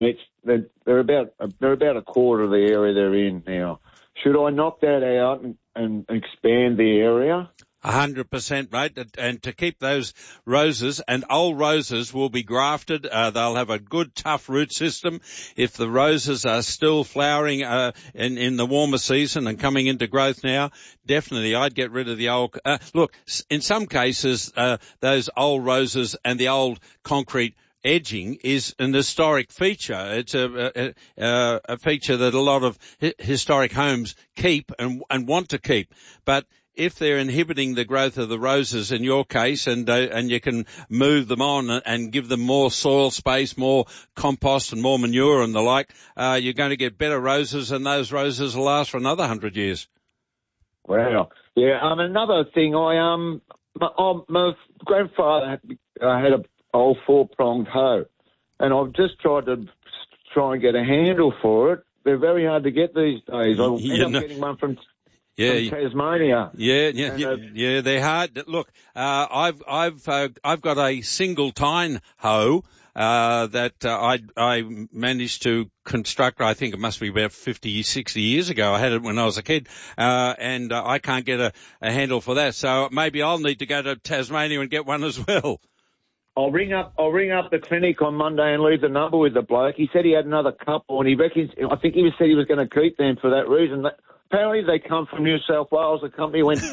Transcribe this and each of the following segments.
They're about a quarter of the area they're in now. Should I knock that out and expand the area? 100%, mate, and to keep those roses, and old roses will be grafted. They'll have a good, tough root system. If the roses are still flowering in the warmer season and coming into growth now, definitely I'd get rid of the old. Look, in some cases, those old roses and the old concrete edging is an historic feature. It's a feature that a lot of historic homes keep and want to keep, but if they're inhibiting the growth of the roses in your case, and you can move them on and give them more soil space, more compost and more manure and the like, you're going to get better roses, and those roses will last for another 100 years. Wow. Yeah. Another thing, my grandfather had an old 4-pronged hoe, and I've just tried to get a handle for it. They're very hard to get these days. I end up getting one from Tasmania. Yeah, they're hard. Look, I've got a single tine hoe that I managed to construct. I think it must be about 50, 60 years ago. I had it when I was a kid, and I can't get a handle for that. So maybe I'll need to go to Tasmania and get one as well. I'll ring up the clinic on Monday and leave the number with the bloke. He said he had another couple, and I think he said he was going to keep them for that reason. Apparently they come from New South Wales. The company went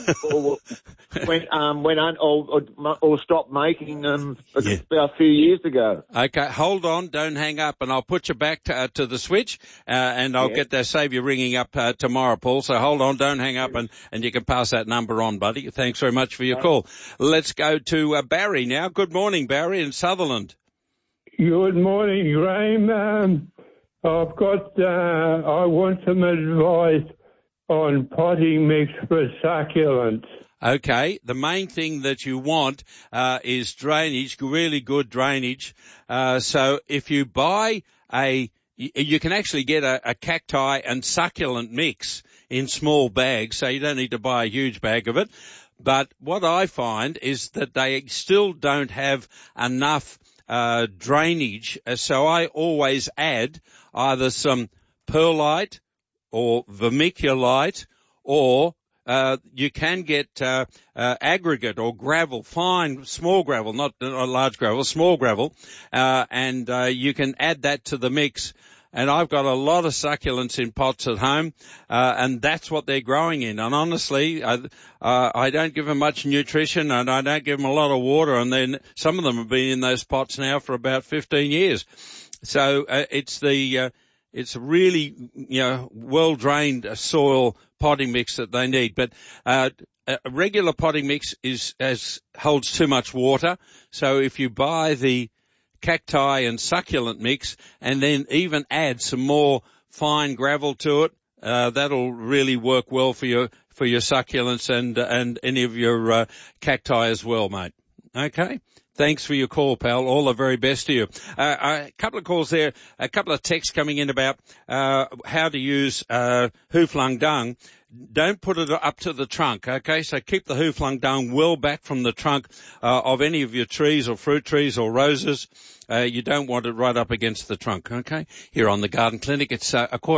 or stopped making them about a few years ago. Okay, hold on, don't hang up, and I'll put you back to the switch, and I'll save you ringing up tomorrow, Paul. So hold on, don't hang up, and you can pass that number on, buddy. Thanks very much for your call. Let's go to Barry now. Good morning, Barry in Sutherland. Good morning, Graham. I've got. I want some advice on potting mix for succulents. Okay, the main thing that you want is drainage, really good drainage. So if you buy you can actually get a cacti and succulent mix in small bags, so you don't need to buy a huge bag of it. But what I find is that they still don't have enough drainage, so I always add either some perlite or vermiculite, or you can get aggregate or gravel, fine, small gravel, not large gravel, small gravel, and you can add that to the mix. And I've got a lot of succulents in pots at home, and that's what they're growing in. And honestly, I don't give them much nutrition, and I don't give them a lot of water, and then some of them have been in those pots now for about 15 years. So it's really, well-drained soil potting mix that they need. But a regular potting mix holds too much water. So if you buy the cacti and succulent mix and then even add some more fine gravel to it, that'll really work well for your succulents and any of your cacti as well, mate. Okay? Thanks for your call, pal. All the very best to you. A couple of calls there, a couple of texts coming in about how to use hoo-flung dung. Don't put it up to the trunk, okay? So keep the hoo-flung dung well back from the trunk of any of your trees or fruit trees or roses. You don't want it right up against the trunk, okay? Here on the Garden Clinic, it's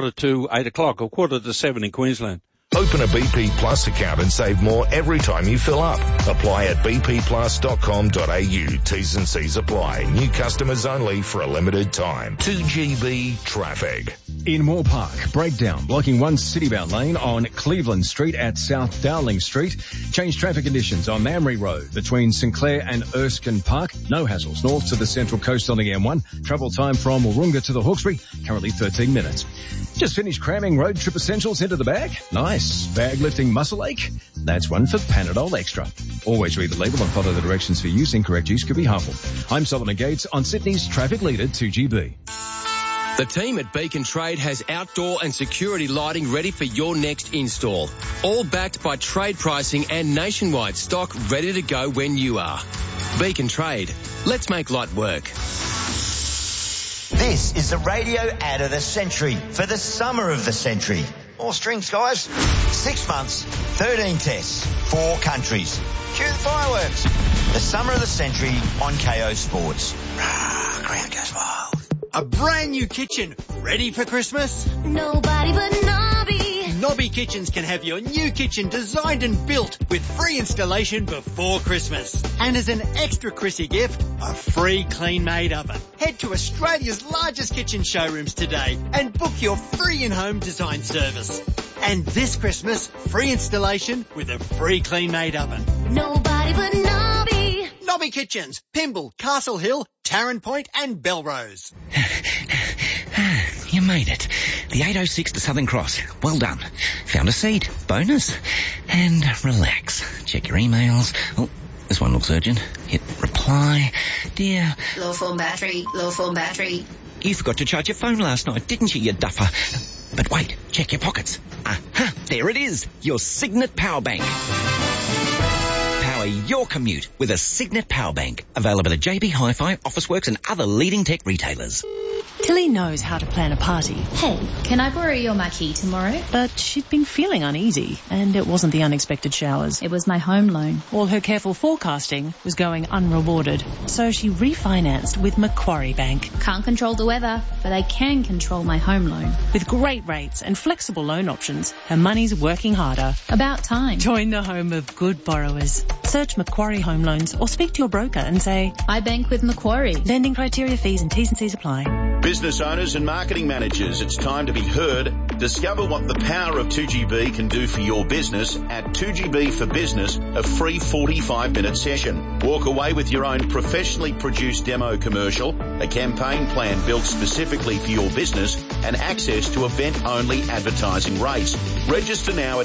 7:15 in Queensland. Open a BP Plus account and save more every time you fill up. Apply at bpplus.com.au. T's and C's apply. New customers only for a limited time. 2GB traffic. In Moore Park, breakdown blocking one citybound lane on Cleveland Street at South Dowling Street. Change traffic conditions on Mamre Road between St Clair and Erskine Park. No hassles north to the Central Coast on the M1. Travel time from Wahroonga to the Hawkesbury, currently 13 minutes. Just finished cramming road trip essentials into the bag? Nice. Bag lifting muscle ache? That's one for Panadol Extra. Always read the label and follow the directions for use. Incorrect use could be harmful. I'm Solomon Gates on Sydney's traffic leader 2GB. The team at Beacon Trade has outdoor and security lighting ready for your next install. All backed by trade pricing and nationwide stock ready to go when you are. Beacon Trade. Let's make light work. This is the radio ad of the century for the summer of the century. More strings, guys. 6 months, 13 tests, 4 countries. Cue the fireworks. The summer of the century on KO Sports. Ground goes wild. A brand new kitchen, ready for Christmas? Nobody but Nobby. Nobby Kitchens can have your new kitchen designed and built with free installation before Christmas. And as an extra Chrissy gift, a free clean-made oven. Head to Australia's largest kitchen showrooms today and book your free in-home design service. And this Christmas, free installation with a free clean-made oven. Nobody but Nobby. Nobby Kitchens, Pymble, Castle Hill, Tarrant Point and Belrose. You made it. The 806 to Southern Cross. Well done. Found a seat. Bonus. And relax. Check your emails. Oh, this one looks urgent. Hit reply. Dear. Low form battery, low form battery. You forgot to charge your phone last night, didn't you duffer? But wait, check your pockets. Aha, there it is. Your Signet Power Bank. Power your commute with a Signet Power Bank. Available at JB Hi-Fi, Officeworks and other leading tech retailers. Tilly knows how to plan a party. Hey, can I borrow your marquee tomorrow? But she'd been feeling uneasy, and it wasn't the unexpected showers. It was my home loan. All her careful forecasting was going unrewarded, so she refinanced with Macquarie Bank. Can't control the weather, but I can control my home loan. With great rates and flexible loan options, her money's working harder. About time. Join the home of good borrowers. Search Macquarie Home Loans or speak to your broker and say, I bank with Macquarie. Lending criteria, fees and T's and C's apply. Business owners and marketing managers, it's time to be heard. Discover what the power of 2GB can do for your business at 2GB for Business, a free 45-minute session. Walk away with your own professionally produced demo commercial, a campaign plan built specifically for your business, and access to event-only advertising rates. Register now at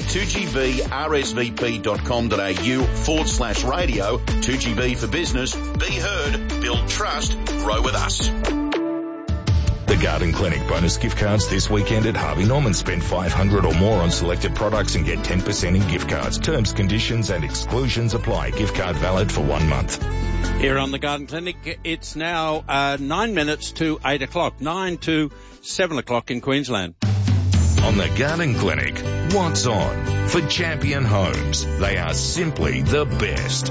2gbrsvp.com.au/radio. 2GB for Business. Be heard, build trust, grow with us. The Garden Clinic bonus gift cards this weekend at Harvey Norman. Spend $500 or more on selected products and get 10% in gift cards. Terms, conditions and exclusions apply. Gift card valid for 1 month. Here on the Garden Clinic, it's now 9 minutes to 8 o'clock, 9 to 7 o'clock in Queensland. On the Garden Clinic, what's on? For Champion Homes, they are simply the best.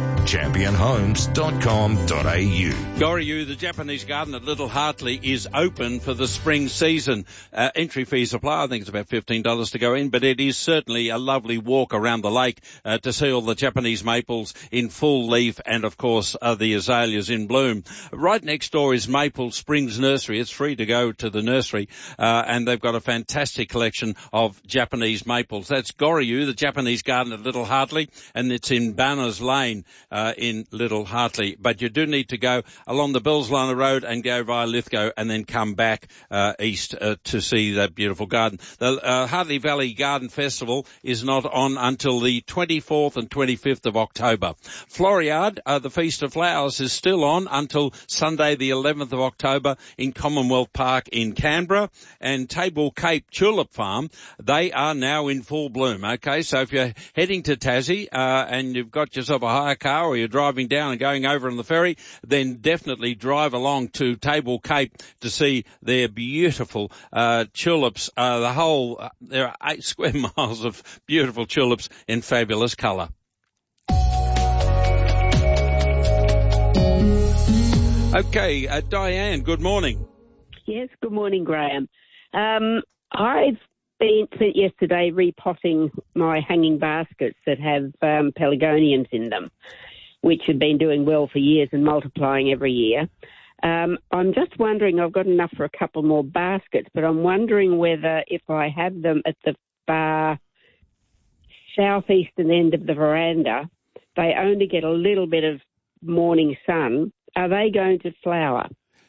championhomes.com.au. Goryu, the Japanese garden at Little Hartley, is open for the spring season. Entry fees apply. I think it's about $15 to go in, but it is certainly a lovely walk around the lake to see all the Japanese maples in full leaf and, of course, the azaleas in bloom. Right next door is Maple Springs Nursery. It's free to go to the nursery, and they've got a fantastic collection of Japanese maples. That's Goryu, the Japanese garden at Little Hartley, and it's in Banners Lane in Little Hartley. But you do need to go along the Bellsliner Road and go via Lithgow and then come back east to see that beautiful garden. The Hartley Valley Garden Festival is not on until the 24th and 25th of October. Floriade, the Feast of Flowers, is still on until Sunday the 11th of October in Commonwealth Park in Canberra. And Table Cape Tulip Farm, they are now in full bloom. Okay, so if you're heading to Tassie and you've got yourself a hire car or you're driving down and going over on the ferry, then definitely drive along to Table Cape to see their beautiful tulips. There are 8 square miles of beautiful tulips in fabulous colour. Okay, Diane, good morning. Yes, good morning, Graham. I've spent yesterday repotting my hanging baskets that have pelargoniums in them, which have been doing well for years and multiplying every year. I'm just wondering, I've got enough for a couple more baskets, but I'm wondering whether if I have them at the far southeastern end of the veranda, they only get a little bit of morning sun. Are they going to flower?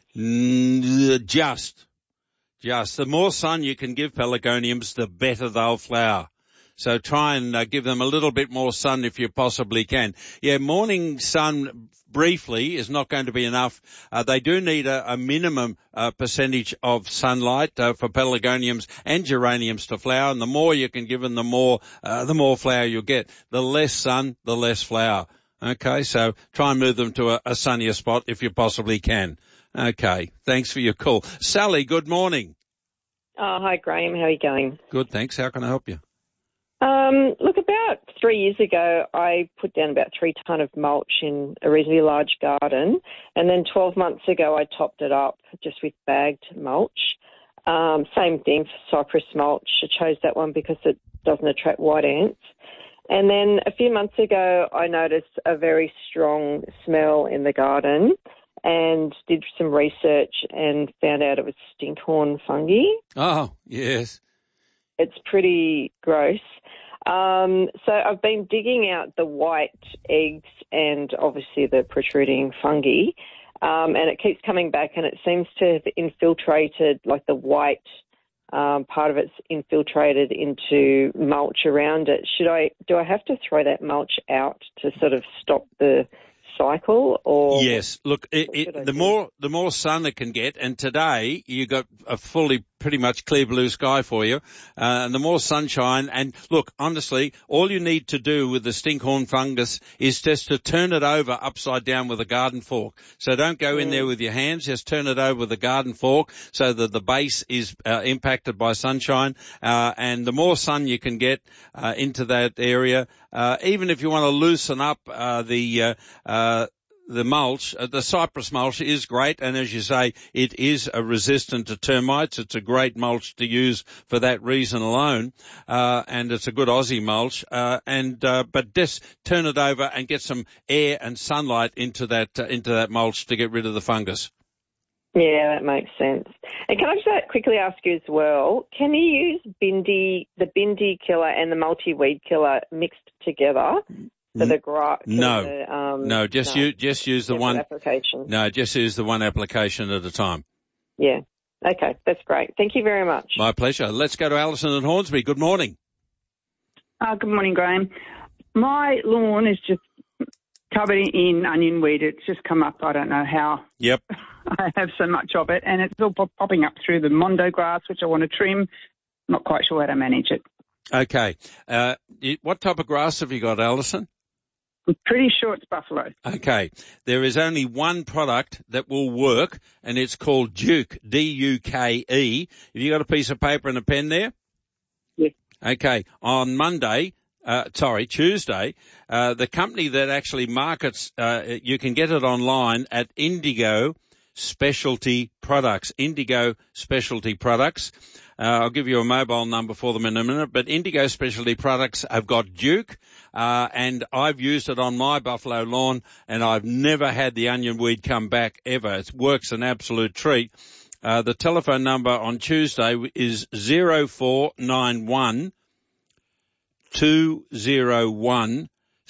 Just. The more sun you can give pelargoniums, the better they'll flower. So try and give them a little bit more sun if you possibly can. Yeah, morning sun briefly is not going to be enough. They do need a minimum percentage of sunlight for pelargoniums and geraniums to flower. And the more you can give them, the more flower you'll get. The less sun, the less flower. Okay, so try and move them to a sunnier spot if you possibly can. Okay, thanks for your call. Sally, good morning. Oh, hi, Graham. How are you going? Good, thanks. How can I help you? Look, about about 3 years ago, I put down about 3 ton of mulch in a reasonably large garden, and then 12 months ago I topped it up just with bagged mulch. Same thing for cypress mulch. I chose that one because it doesn't attract white ants. And then a few months ago, I noticed a very strong smell in the garden and did some research and found out it was stinkhorn fungi. Oh, yes. It's pretty gross. So I've been digging out the white eggs and obviously the protruding fungi, and it keeps coming back, and it seems to have infiltrated, like the white part of it's infiltrated into mulch around it. Do I have to throw that mulch out to sort of stop the cycle? Or yes, look, the more sun it can get, and today you got a pretty much clear blue sky for you, and the more sunshine. And look, honestly, all you need to do with the stinkhorn fungus is just to turn it over upside down with a garden fork. So don't go in there with your hands, just turn it over with a garden fork so that the base is impacted by sunshine, and the more sun you can get into that area, even if you want to loosen up the mulch, the cypress mulch is great, and as you say, it is resistant to termites. It's a great mulch to use for that reason alone, and it's a good Aussie mulch. But just turn it over and get some air and sunlight into that mulch to get rid of the fungus. Yeah, that makes sense. And can I just quickly ask you as well, can you use the Bindi killer and the multi-weed killer mixed together? For the No, just use the one application. No, just use the one application at a time. Yeah. Okay, that's great. Thank you very much. My pleasure. Let's go to Alison in Hornsby. Good morning. Good morning, Graham. My lawn is just covered in onion weed. It's just come up. I don't know how. Yep. I have so much of it, and it's all popping up through the mondo grass, which I want to trim. Not quite sure how to manage it. Okay. What type of grass have you got, Alison? I'm pretty sure it's buffalo. Okay. There is only one product that will work, and it's called Duke, D-U-K-E. Have you got a piece of paper and a pen there? Yes. Okay. On Tuesday, the company that actually markets, you can get it online at Indigo Specialty Products. Indigo Specialty Products. I'll give you a mobile number for them in a minute, but Indigo Specialty Products have got Duke, and I've used it on my buffalo lawn, and I've never had the onion weed come back ever. It works an absolute treat. The telephone number on Tuesday is 0491 201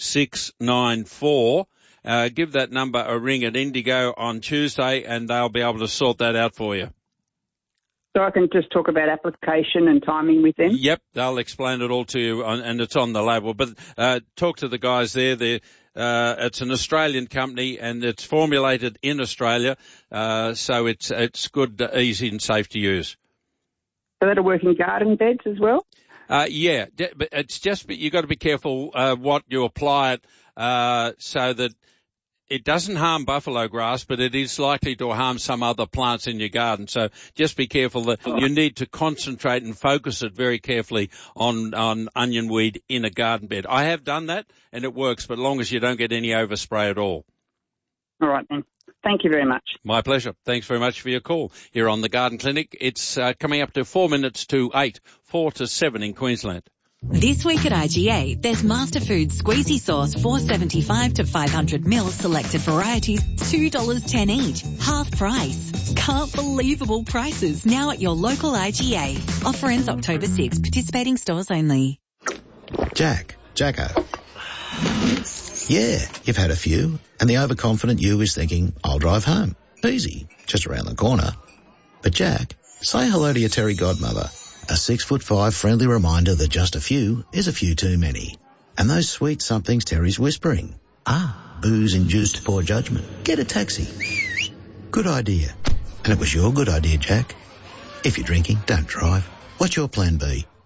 694. Give that number a ring at Indigo on Tuesday, and they'll be able to sort that out for you. So I can just talk about application and timing with them? Yep, they'll explain it all to you, and it's on the label. But talk to the guys there. It's an Australian company, and it's formulated in Australia, so it's good, easy, and safe to use. So that'll work in garden beds as well? Yeah, but it's just you got to be careful what you apply it so that it doesn't harm buffalo grass, but it is likely to harm some other plants in your garden. So just be careful that you need to concentrate and focus it very carefully on onion weed in a garden bed. I have done that, and it works, but as long as you don't get any overspray at all. All right, then. Thank you very much. My pleasure. Thanks very much for your call here on the Garden Clinic. It's coming up to 4 minutes to 8, 4 to 7 in Queensland. This week at IGA, there's Masterfoods squeezy sauce, $4.75 to 500 mils, selected varieties, $2.10 each, half price. Can't believable prices now at your local IGA. Offer ends October 6. Participating stores only. Jacko. Yeah, you've had a few, and the overconfident you is thinking, I'll drive home. Easy, just around the corner. But Jack, say hello to your Terry godmother. A 6'5" friendly reminder that just a few is a few too many. And those sweet somethings Terry's whispering. Booze-induced poor judgment. Get a taxi. Good idea. And it was your good idea, Jack. If you're drinking, don't drive. What's your plan B?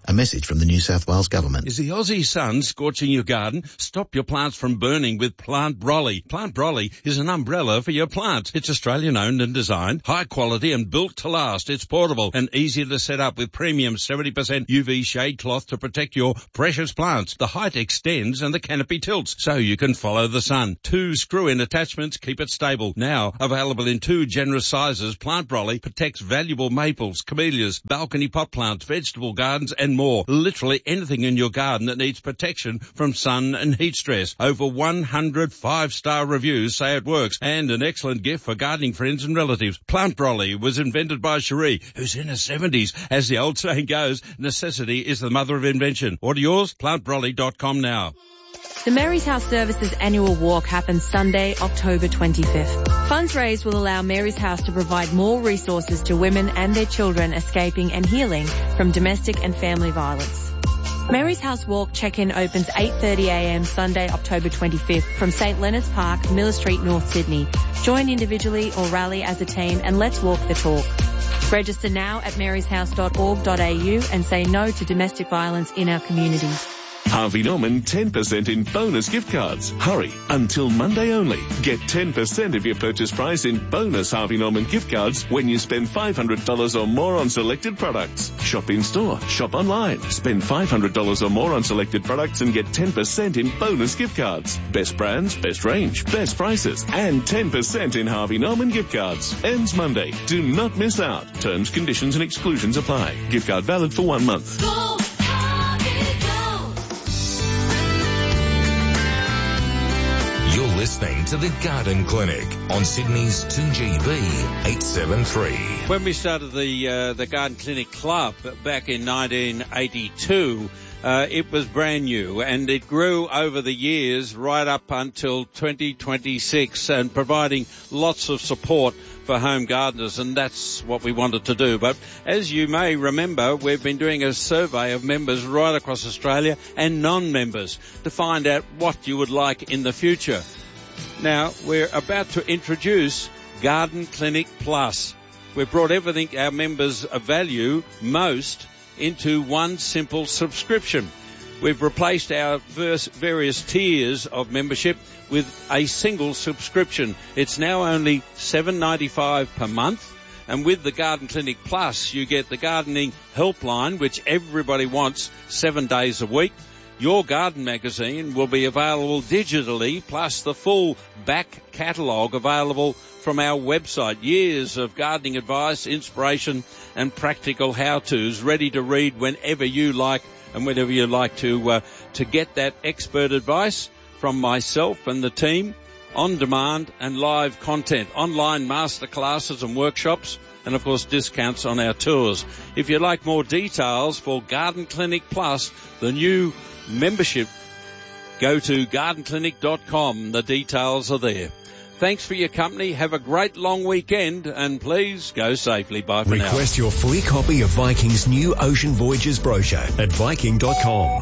A message from the New South Wales Government. Is the Aussie sun scorching your garden? Stop your plants from burning with Plant Brolly. Plant Brolly is an umbrella for your plants. It's Australian owned and designed, high quality and built to last. It's portable and easy to set up with premium 70% UV shade cloth to protect your precious plants. The height extends and the canopy tilts so you can follow the sun. 2 screw-in attachments keep it stable. Now available in 2 generous sizes, Plant Brolly protects valuable maples, camellias, balcony pot plants, vegetable gardens and more. Literally anything in your garden that needs protection from sun and heat stress. Over 100 5-star reviews say it works, and an excellent gift for gardening friends and relatives. Plant Brolly was invented by Cherie, who's in her 70s. As the old saying goes, necessity is the mother of invention. Order yours, plantbrolly.com now. The Mary's House Services annual walk happens Sunday, October 25th. Funds raised will allow Mary's House to provide more resources to women and their children escaping and healing from domestic and family violence. Mary's House Walk check-in opens 8:30am Sunday, October 25th from St Leonard's Park, Miller Street, North Sydney. Join individually or rally as a team and let's walk the talk. Register now at maryshouse.org.au and say no to domestic violence in our community. Harvey Norman 10% in bonus gift cards. Hurry, until Monday only. Get 10% of your purchase price in bonus Harvey Norman gift cards when you spend $500 or more on selected products. Shop in store, shop online. Spend $500 or more on selected products and get 10% in bonus gift cards. Best brands, best range, best prices, and 10% in Harvey Norman gift cards. Ends Monday. Do not miss out. Terms, conditions and exclusions apply. Gift card valid for 1 month. Listening to the Garden Clinic on Sydney's 2GB 873. When we started the Garden Clinic Club back in 1982, it was brand new and it grew over the years right up until 2026 and providing lots of support for home gardeners, and that's what we wanted to do. But as you may remember, we've been doing a survey of members right across Australia and non-members to find out what you would like in the future. Now, we're about to introduce Garden Clinic Plus. We've brought everything our members value most into one simple subscription. We've replaced our various tiers of membership with a single subscription. It's now only $7.95 per month. And with the Garden Clinic Plus, you get the gardening helpline, which everybody wants 7 days a week. Your garden magazine will be available digitally, plus the full back catalogue available from our website. Years of gardening advice, inspiration and practical how-tos ready to read whenever you like and whenever you like to get that expert advice from myself and the team, on demand and live content, online masterclasses and workshops, and of course discounts on our tours. If you'd like more details for Garden Clinic Plus, the new membership, go to gardenclinic.com. The details are there. Thanks for your company. Have a great long weekend and please go safely. Bye for now. Request your free copy of Viking's new Ocean Voyages brochure at Viking.com.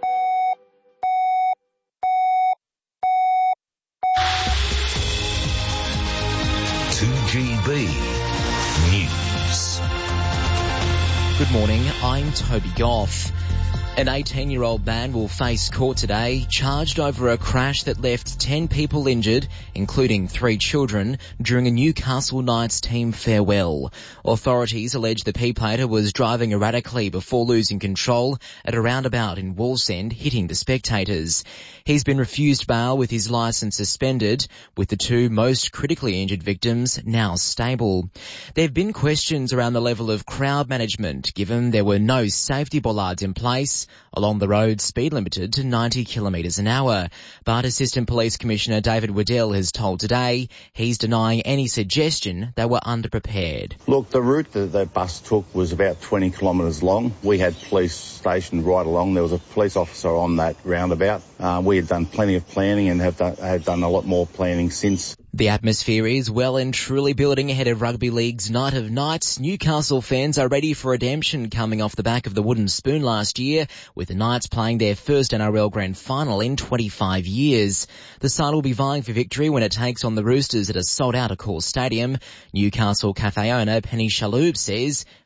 News. Good morning, I'm Toby Goff. An 18-year-old man will face court today, charged over a crash that left 10 people injured, including 3 children, during a Newcastle Knights team farewell. Authorities allege the P-plater was driving erratically before losing control at a roundabout in Wallsend, hitting the spectators. He's been refused bail with his licence suspended, with the 2 most critically injured victims now stable. There have been questions around the level of crowd management, given there were no safety bollards in place along the road speed limited to 90 kilometres an hour. But Assistant Police Commissioner David Waddell has told Today he's denying any suggestion they were underprepared. Look, the route that the bus took was about 20 kilometres long. We had police stationed right along. There was a police officer on that roundabout. We had done plenty of planning and have done a lot more planning since. The atmosphere is well and truly building ahead of Rugby League's Night of Nights. Newcastle fans are ready for redemption coming off the back of the wooden spoon last year, with the Knights playing their first NRL Grand Final in 25 years. The side will be vying for victory when it takes on the Roosters at a sold-out Accor Stadium. Newcastle Cafe owner Penny Shalhoub says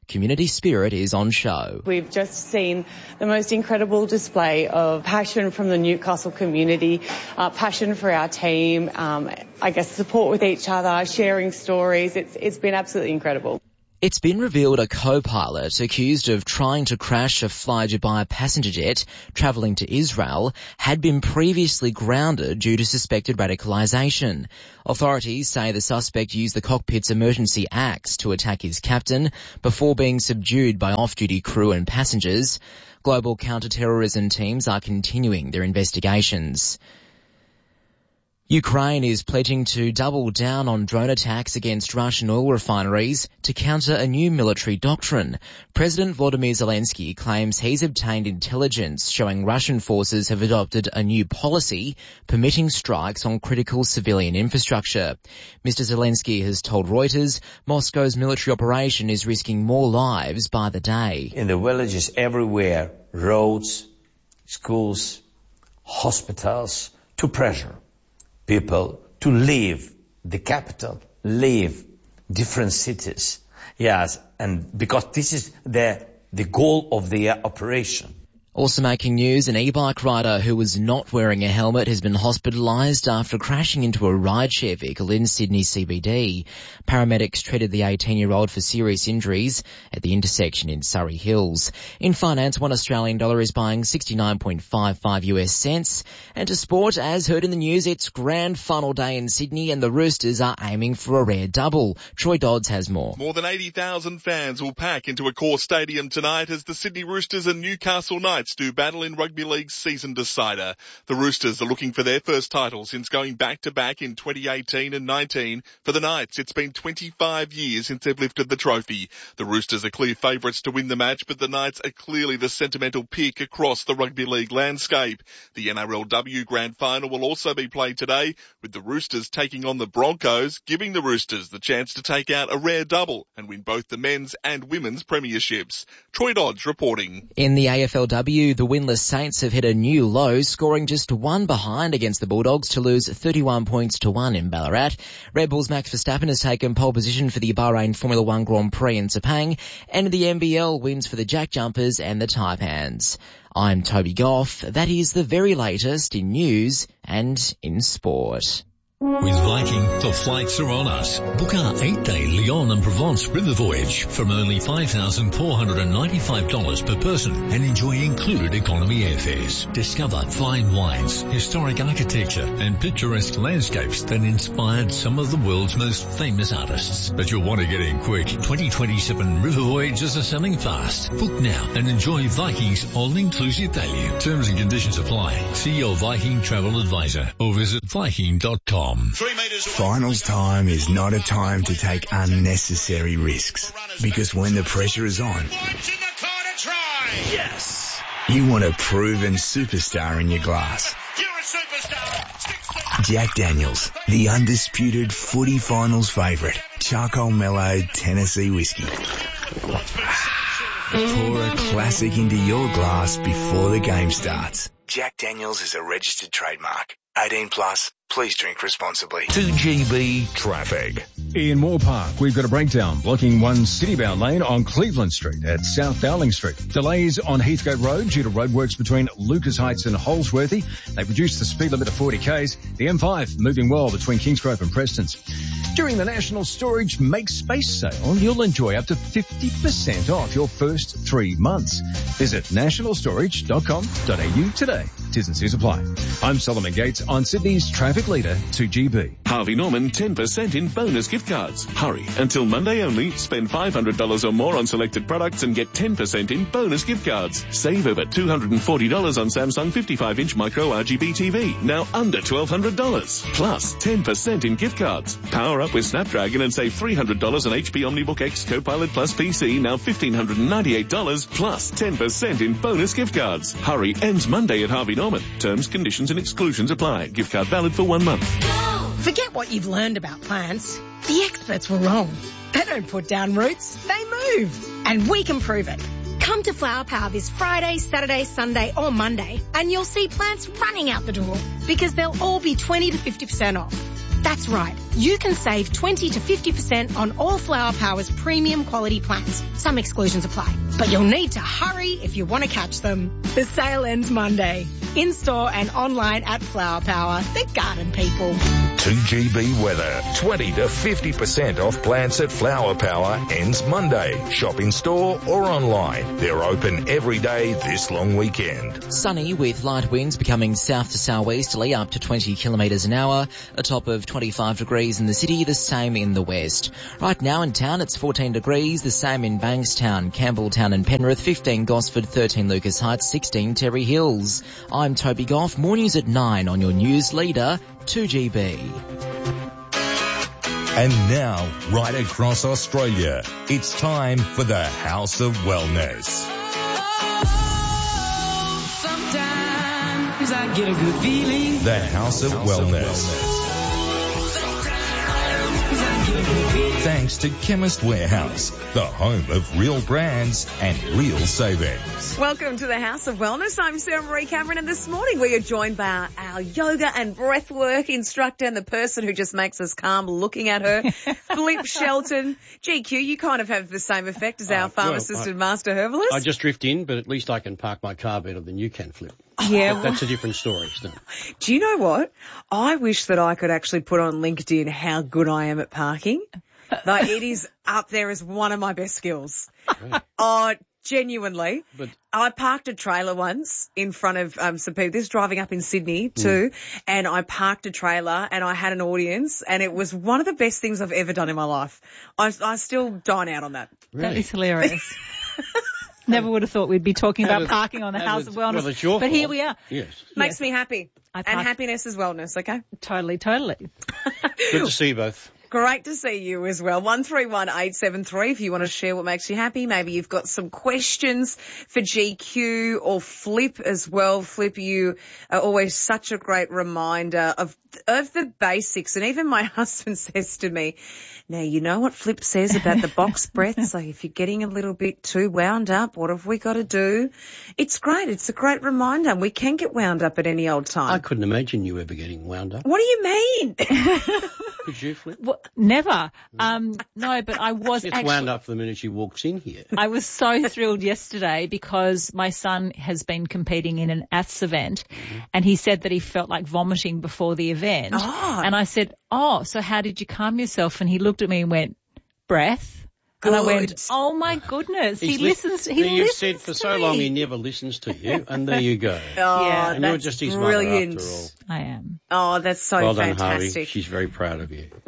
Community spirit is on show. We've just seen the most incredible display of passion from the Newcastle community, passion for our team, I guess support with each other, sharing stories. It's been absolutely incredible. It's been revealed a co-pilot accused of trying to crash a Fly Dubai passenger jet travelling to Israel had been previously grounded due to suspected radicalisation. Authorities say the suspect used the cockpit's emergency axe to attack his captain before being subdued by off-duty crew and passengers. Global counter-terrorism teams are continuing their investigations. Ukraine is pledging to double down on drone attacks against Russian oil refineries to counter a new military doctrine. President Volodymyr Zelensky claims he's obtained intelligence showing Russian forces have adopted a new policy permitting strikes on critical civilian infrastructure. Mr. Zelensky has told Reuters Moscow's military operation is risking more lives by the day. In the villages everywhere, roads, schools, hospitals, to pressure people to leave the capital, leave different cities. Yes, and because this is the goal of the operation. Also making news, an e-bike rider who was not wearing a helmet has been hospitalised after crashing into a rideshare vehicle in Sydney CBD. Paramedics treated the 18-year-old for serious injuries at the intersection in Surrey Hills. In finance, $1 Australian dollar is buying 69.55 US cents. And to sport, as heard in the news, it's grand final day in Sydney and the Roosters are aiming for a rare double. Troy Dodds has more. More than 80,000 fans will pack into a core stadium tonight as the Sydney Roosters and Newcastle Knights do battle in Rugby League's season decider. The Roosters are looking for their first title since going back-to-back in 2018 and 19. For the Knights, it's been 25 years since they've lifted the trophy. The Roosters are clear favourites to win the match, but the Knights are clearly the sentimental pick across the Rugby League landscape. The NRLW Grand Final will also be played today, with the Roosters taking on the Broncos, giving the Roosters the chance to take out a rare double and win both the men's and women's premierships. Troy Dodds reporting. In the AFLW, the winless Saints have hit a new low, scoring just one behind against the Bulldogs to lose 31 points to 1 in Ballarat. Red Bull's Max Verstappen has taken pole position for the Bahrain Formula 1 Grand Prix in Sepang, and the NBL wins for the Jack Jumpers and the Taipans. I'm Toby Goff. That is the very latest in news and in sport. With Viking, the flights are on us. Book our 8-day Lyon and Provence river voyage from only $5,495 per person and enjoy included economy airfares. Discover fine wines, historic architecture and picturesque landscapes that inspired some of the world's most famous artists. But you'll want to get in quick. 2027 river voyages are selling fast. Book now and enjoy Viking's all-inclusive value. Terms and conditions apply. See your Viking travel advisor or visit Viking.com. Finals time is not a time to take unnecessary risks, because when the pressure is on, yes, you want a proven superstar in your glass. Jack Daniels, the undisputed footy finals favourite, charcoal mellowed Tennessee whiskey. Pour a classic into your glass before the game starts. Jack Daniels is a registered trademark. 18 plus. Please drink responsibly. 2GB traffic. In Moore Park, we've got a breakdown blocking one citybound lane on Cleveland Street at South Dowling Street. Delays on Heathcote Road due to roadworks between Lucas Heights and Holsworthy. They've reduced the speed limit to 40 k's. The M5 moving well between Kingsgrove and Prestons. During the National Storage Make Space sale, you'll enjoy up to 50% off your first 3 months. Visit nationalstorage.com.au today. T's and C's apply. I'm Solomon Gates on Sydney's traffic leader, 2GB. Harvey Norman 10% in bonus gift cards. Hurry, until Monday only. Spend $500 or more on selected products and get 10% in bonus gift cards. Save over $240 on Samsung 55-inch micro RGB TV, now under $1,200. Plus 10% in gift cards. Power up with Snapdragon and save $300 on HP OmniBook X Copilot Plus PC, now $1,598. Plus 10% in bonus gift cards. Hurry, ends Monday at Harvey Norman. Terms, conditions and exclusions apply. Gift card valid for 1 month. Forget what you've learned about plants. The experts were wrong. They don't put down roots, they move. And we can prove it. Come to Flower Power this Friday, Saturday, Sunday or Monday and you'll see plants running out the door because they'll all be 20 to 50% off. That's right. You can save 20 to 50% on all Flower Power's premium quality plans. Some exclusions apply. But you'll need to hurry if you want to catch them. The sale ends Monday. In-store and online at Flower Power. The garden people. 2GB weather. 20 to 50% off plants at Flower Power ends Monday. Shop in store or online. They're open every day this long weekend. Sunny with light winds becoming south to southeasterly up to 20 kilometres an hour. A top of 25 degrees in the city, the same in the west. Right now in town it's 14 degrees, the same in Bankstown, Campbelltown and Penrith, 15 Gosford, 13 Lucas Heights, 16 Terry Hills. I'm Toby Goff. More news at 9 on your news leader, 2GB. And now, right across Australia, it's time for the House of Wellness. Sometimes I get a good feeling. The House of Wellness. Thanks to Chemist Warehouse, the home of real brands and real savings. Welcome to the House of Wellness. I'm Sarah Marie Cameron, and this morning we are joined by our yoga and breathwork instructor and the person who just makes us calm looking at her, Flip Shelton. GQ, you kind of have the same effect as our pharmacist and master herbalist. I just drift in, but at least I can park my car better than you can, Flip. Yeah, But that's a different story, isn't it? Do you know what? I wish that I could actually put on LinkedIn how good I am at parking. Like, it is up there as one of my best skills. Right. Oh, genuinely. But I parked a trailer once in front of some people. This is driving up in Sydney too, and I parked a trailer and I had an audience, and it was one of the best things I've ever done in my life. I still dine out on that. Really? That is hilarious. Never would have thought weuld be talking about parking on the House of Wellness. Well, it's your fault. Here we are. Yes. Makes me happy. And happiness is wellness, okay? Totally. Good to see you both. Great to see you as well. 131873 if you want to share what makes you happy. Maybe you've got some questions for GQ or Flip as well. Flip, you are always such a great reminder of the basics. And even my husband says to me, now, you know what Flip says about the box breath? So if you're getting a little bit too wound up, what have we got to do? It's great. It's a great reminder. We can get wound up at any old time. I couldn't imagine you ever getting wound up. What do you mean? Could you, Flip? Well, never. No, but I was It's actually wound up for the minute she walks in here. I was so thrilled yesterday because my son has been competing in an ATHS event and he said that he felt like vomiting before the event. Oh. And I said, so how did you calm yourself? And he looked at me and went, breath. Good. And I went, oh my goodness, he listens. You've said for so long he never listens to you, and there you go. Oh, yeah, and that's you're just his brilliant. mother after all. I am. Oh, that's so well done, fantastic. Harvey. She's very proud of you.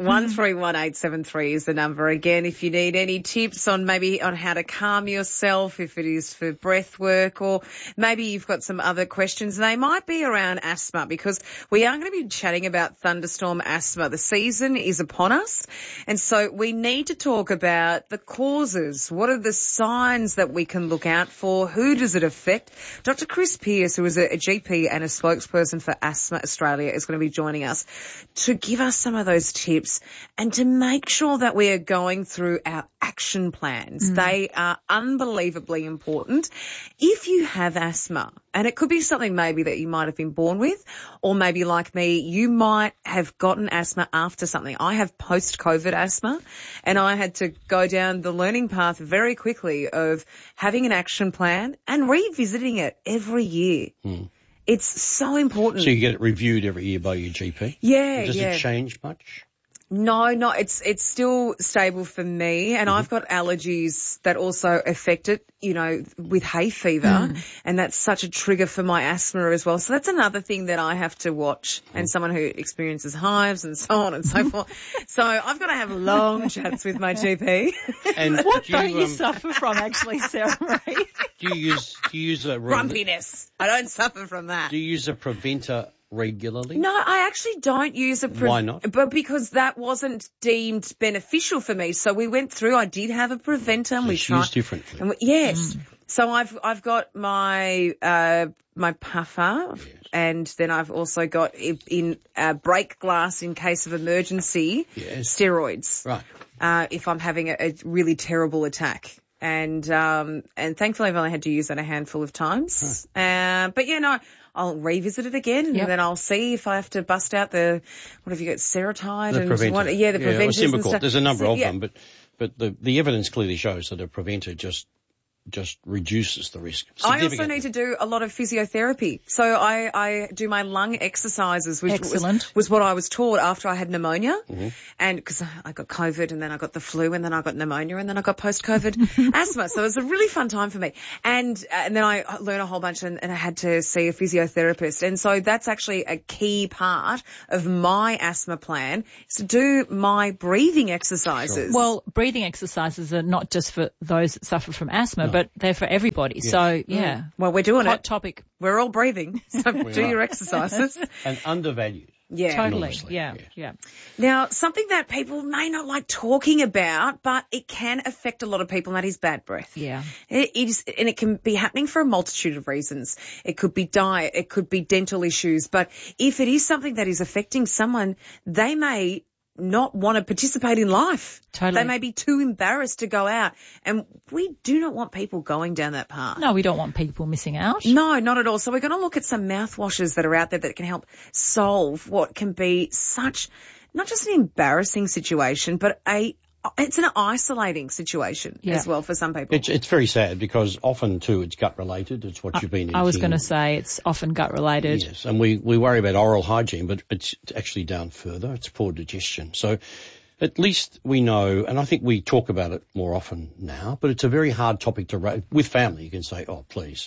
131873 is the number again. If you need any tips on how to calm yourself, if it is for breath work, or maybe you've got some other questions. They might be around asthma, because we are going to be chatting about thunderstorm asthma. The season is upon us, and so we need to talk about the causes. What are the signs that we can look out for? Who does it affect? Dr. Chris Pearce, who is a GP and a spokesperson for Asthma Australia, is going to be joining us to give us some of those tips and to make sure that we are going through our action plans. They are unbelievably important. If you have asthma, and it could be something maybe that you might have been born with, or maybe like me, you might have gotten asthma after something. I have post-COVID asthma, and I had to go down the learning path very quickly of having an action plan and revisiting it every year. It's so important. So you get it reviewed every year by your GP? Yeah, Does it change much? No, it's still stable for me, and I've got allergies that also affect it, with hay fever, and that's such a trigger for my asthma as well. So that's another thing that I have to watch, and someone who experiences hives and so on and so forth. So I've got to have long chats with my GP. And what don't you suffer from, actually, Sarah Marie? Do you use a grumpiness? I don't suffer from that. Do you use a preventer regularly? No, I actually don't use a Why not? But because that wasn't deemed beneficial for me. So we went through, I did have a preventer and we tried. Used differently. And yes. So I've got my puffer, and then I've also got in break glass in case of emergency, steroids. Right. If I'm having a really terrible attack. And thankfully I've only had to use that a handful of times. But yeah, no, I'll revisit it again and then I'll see if I have to bust out the, what have you got, Seretide? The preventer. The preventers and stuff. There's a number of them, but the evidence clearly shows that a preventer just reduces the risk. I also need to do a lot of physiotherapy. So I do my lung exercises, which was what I was taught after I had pneumonia. Mm-hmm. And because I got COVID and then I got the flu and then I got pneumonia and then I got post-COVID asthma. So it was a really fun time for me. And then I learned a whole bunch and I had to see a physiotherapist. And so that's actually a key part of my asthma plan, is to do my breathing exercises. Sure. Well, breathing exercises are not just for those that suffer from asthma, but they're for everybody. Yes. So, yeah. Well, we're doing Hot topic. We're all breathing. So do your exercises. And undervalued. Yeah. Totally. Yeah. Now, something that people may not like talking about, but it can affect a lot of people, and that is bad breath. Yeah. It can be happening for a multitude of reasons. It could be diet, it could be dental issues, but if it is something that is affecting someone, they may not want to participate in life. Totally. They may be too embarrassed to go out. And we do not want people going down that path. No, we don't want people missing out. No, not at all. So we're going to look at some mouthwashes that are out there that can help solve what can be such, not just an embarrassing situation, but it's an isolating situation as well for some people. It's very sad because often too it's gut related. It's what you've been eating. I was going to say it's often gut related. Yes, and we worry about oral hygiene, but it's actually down further. It's poor digestion. So at least we know, and I think we talk about it more often now, but it's a very hard topic to raise. With family, you can say, oh, please.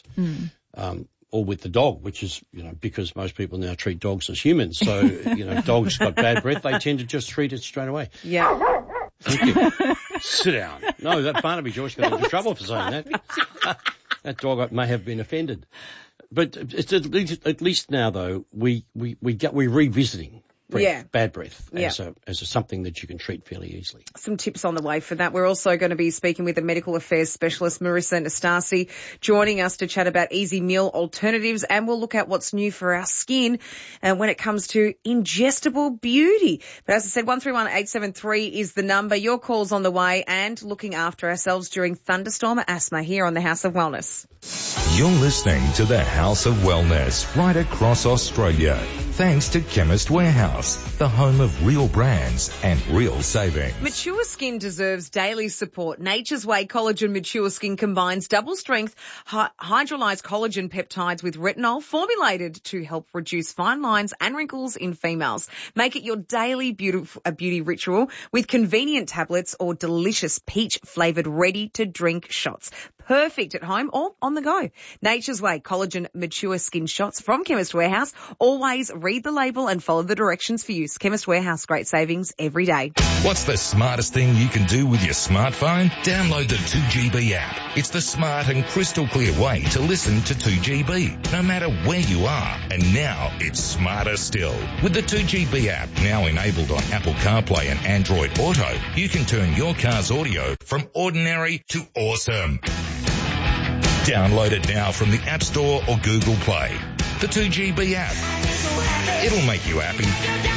Or with the dog, which is, because most people now treat dogs as humans. So, dogs got bad breath, they tend to just treat it straight away. Yeah. Thank you. Sit down. No, that Barnaby Joyce got into trouble for saying that. That dog may have been offended. But it's at least now, though, we're revisiting bad breath as something that you can treat fairly easily. Some tips on the way for that. We're also going to be speaking with a medical affairs specialist, Marissa Nastasi, joining us to chat about easy meal alternatives, and we'll look at what's new for our skin when it comes to ingestible beauty. But as I said, 131873 is the number. Your call's on the way, and looking after ourselves during thunderstorm asthma here on the House of Wellness. You're listening to the House of Wellness right across Australia. Thanks to Chemist Warehouse, the home of real brands and real savings. Mature skin deserves daily support. Nature's Way Collagen Mature Skin combines double-strength hydrolyzed collagen peptides with retinol, formulated to help reduce fine lines and wrinkles in females. Make it your daily beauty ritual with convenient tablets or delicious peach-flavoured ready-to-drink shots. Perfect at home or on the go. Nature's Way Collagen Mature Skin Shots from Chemist Warehouse. Always read the label and follow the directions for use. Chemist Warehouse, great savings every day. What's the smartest thing you can do with your smartphone? Download the 2GB app. It's the smart and crystal clear way to listen to 2GB, no matter where you are. And now it's smarter still. With the 2GB app now enabled on Apple CarPlay and Android Auto, you can turn your car's audio from ordinary to awesome. Download it now from the App Store or Google Play. The 2GB app. It'll make you happy.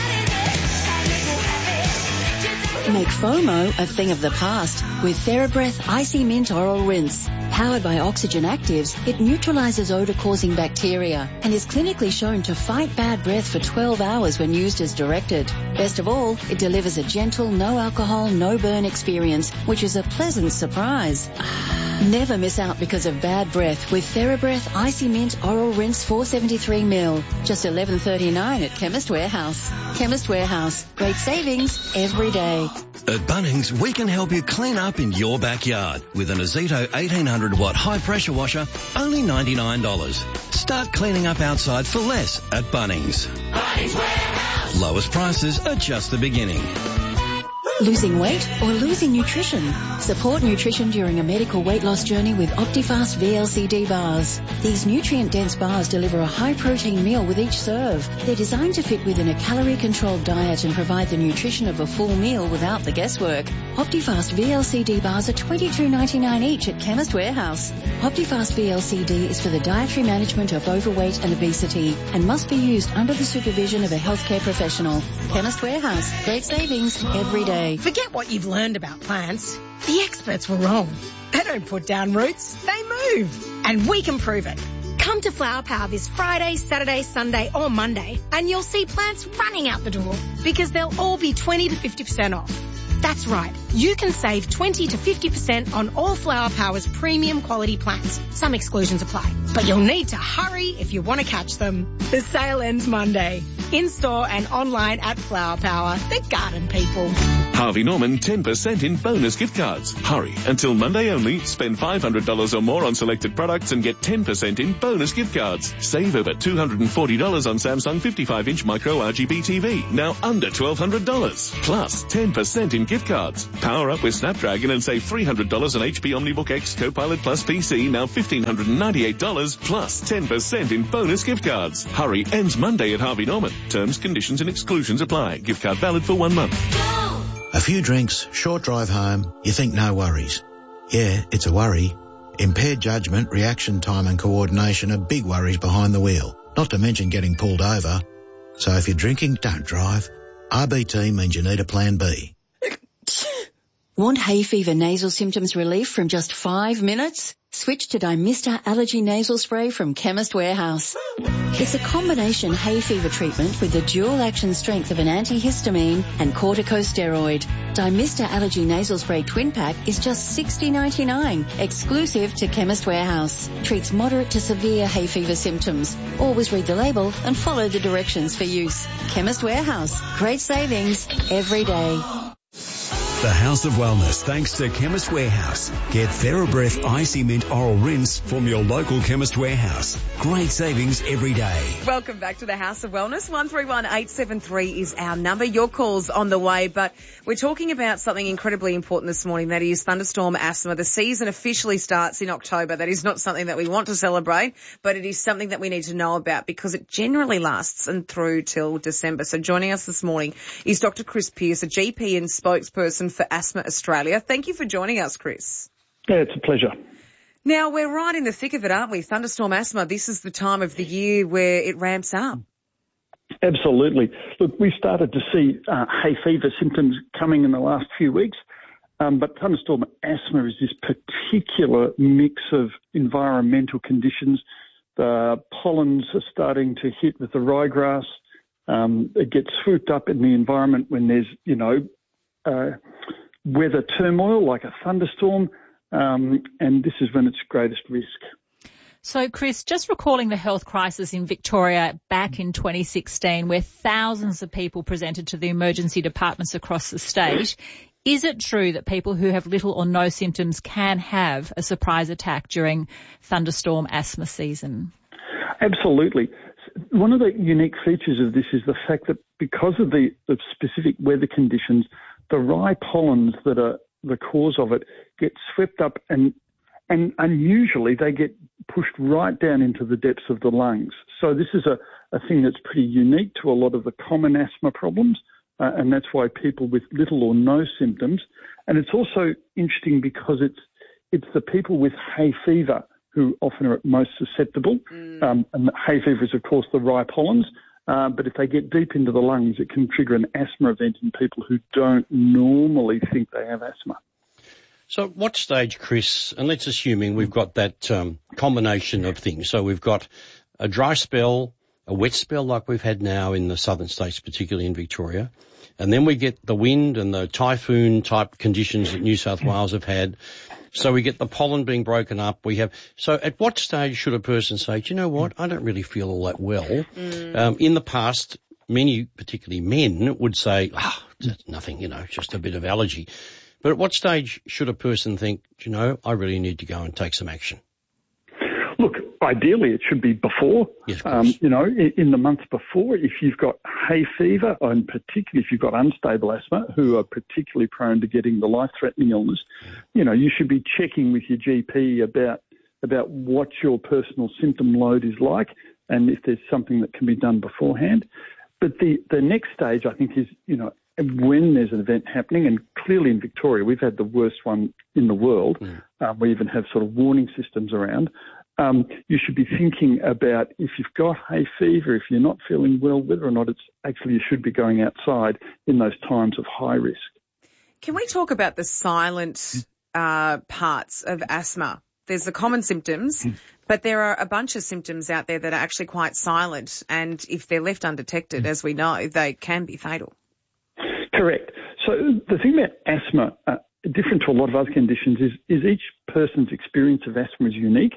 Make FOMO a thing of the past with TheraBreath Icy Mint Oral Rinse. Powered by Oxygen Actives, it neutralizes odor-causing bacteria and is clinically shown to fight bad breath for 12 hours when used as directed. Best of all, it delivers a gentle, no-alcohol, no-burn experience, which is a pleasant surprise. Never miss out because of bad breath with TheraBreath Icy Mint Oral Rinse 473ml. Just $11.39 at Chemist Warehouse. Chemist Warehouse. Great savings every day. At Bunnings, we can help you clean up in your backyard with an Azito 1800-watt high-pressure washer, only $99. Start cleaning up outside for less at Bunnings. Bunnings Warehouse. Lowest prices are just the beginning. Losing weight or losing nutrition? Support nutrition during a medical weight loss journey with Optifast VLCD bars. These nutrient-dense bars deliver a high-protein meal with each serve. They're designed to fit within a calorie-controlled diet and provide the nutrition of a full meal without the guesswork. Optifast VLCD bars are $22.99 each at Chemist Warehouse. Optifast VLCD is for the dietary management of overweight and obesity and must be used under the supervision of a healthcare professional. Chemist Warehouse. Great savings every day. Monday. Forget what you've learned about plants. The experts were wrong. They don't put down roots, they move. And we can prove it. Come to Flower Power this Friday, Saturday, Sunday or Monday and you'll see plants running out the door because they'll all be 20 to 50% off. That's right. You can save 20 to 50% on all Flower Power's premium quality plants. Some exclusions apply, but you'll need to hurry if you want to catch them. The sale ends Monday. In-store and online at Flower Power, the garden people. Harvey Norman 10% in bonus gift cards. Hurry, until Monday only. Spend $500 or more on selected products and get 10% in bonus gift cards. Save over $240 on Samsung 55-inch micro RGB TV, now under $1,200. Plus 10% in gift cards. Power up with Snapdragon and save $300 on HP OmniBook X Copilot Plus PC, now $1,598, plus 10% in bonus gift cards. Hurry, ends Monday at Harvey Norman. Terms, conditions and exclusions apply. Gift card valid for 1 month. A few drinks, short drive home, you think no worries. Yeah, it's a worry. Impaired judgment, reaction time and coordination are big worries behind the wheel, not to mention getting pulled over. So if you're drinking, don't drive. RBT means you need a plan B. Want hay fever nasal symptoms relief from just 5 minutes? Switch to Dymista Allergy Nasal Spray from Chemist Warehouse. It's a combination hay fever treatment with the dual action strength of an antihistamine and corticosteroid. Dymista Allergy Nasal Spray Twin Pack is just $60.99, exclusive to Chemist Warehouse. Treats moderate to severe hay fever symptoms. Always read the label and follow the directions for use. Chemist Warehouse. Great savings every day. The House of Wellness, thanks to Chemist Warehouse. Get TheraBreath Icy Mint Oral Rinse from your local Chemist Warehouse. Great savings every day. Welcome back to the House of Wellness. 131873 is our number. Your call's on the way, but we're talking about something incredibly important this morning. That is thunderstorm asthma. The season officially starts in October. That is not something that we want to celebrate, but it is something that we need to know about because it generally lasts and through till December. So joining us this morning is Dr. Chris Pearce, a GP and spokesperson for Asthma Australia. Thank you for joining us, Chris. Yeah, it's a pleasure. Now, we're right in the thick of it, aren't we? Thunderstorm asthma, this is the time of the year where it ramps up. Absolutely. Look, we started to see hay fever symptoms coming in the last few weeks, but thunderstorm asthma is this particular mix of environmental conditions. The pollens are starting to hit with the ryegrass. It gets swooped up in the environment when there's, weather turmoil like a thunderstorm, and this is when it's greatest risk. So, Chris, just recalling the health crisis in Victoria back in 2016 where thousands of people presented to the emergency departments across the state, is it true that people who have little or no symptoms can have a surprise attack during thunderstorm asthma season? Absolutely. One of the unique features of this is the fact that because of the specific weather conditions, the rye pollens that are the cause of it get swept up and unusually they get pushed right down into the depths of the lungs. So this is a thing that's pretty unique to a lot of the common asthma problems, and that's why people with little or no symptoms. And it's also interesting because it's the people with hay fever who often are most susceptible. And hay fever is, of course, the rye pollens. But if they get deep into the lungs, it can trigger an asthma event in people who don't normally think they have asthma. So at what stage, Chris, and let's assuming we've got that combination of things. So we've got a dry spell, a wet spell like we've had now in the southern states, particularly in Victoria, and then we get the wind and the typhoon-type conditions that New South Wales have had. So we get the pollen being broken up. So at what stage should a person say, do you know what, I don't really feel all that well? In the past, many, particularly men, would say, nothing, just a bit of allergy. But at what stage should a person think, I really need to go and take some action? Look, ideally it should be before, yes, in the month before. If you've got hay fever, and particularly if you've got unstable asthma, who are particularly prone to getting the life-threatening illness, you should be checking with your GP about what your personal symptom load is like and if there's something that can be done beforehand. But the next stage, I think, is, when there's an event happening, and clearly in Victoria, we've had the worst one in the world. We even have sort of warning systems around. You should be thinking about if you've got hay fever, if you're not feeling well, whether or not it's actually you should be going outside in those times of high risk. Can we talk about the silent parts of asthma? There's the common symptoms, but there are a bunch of symptoms out there that are actually quite silent, and if they're left undetected, as we know, they can be fatal. Correct. So the thing about asthma, different to a lot of other conditions, is each person's experience of asthma is unique.